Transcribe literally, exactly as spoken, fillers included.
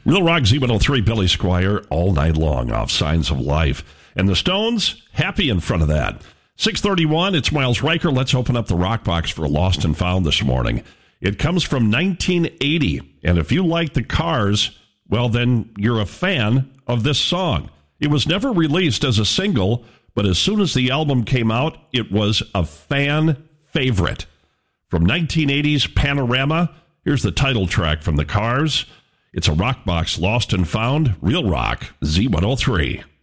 Real Rock Z one oh three, Billy Squier, all night long off Signs of Life. And the Stones, happy in front of that. six thirty-one, it's Miles Riker. Let's open up the rock box for Lost and Found this morning. It comes from nineteen eighty. And if you like the Cars, well, then you're a fan of this song. It was never released as a single, but as soon as the album came out, it was a fan favorite. From nineteen eighty's Panorama, here's the title track from the Cars. It's a rock box, Lost and Found, Real Rock, Z one oh three.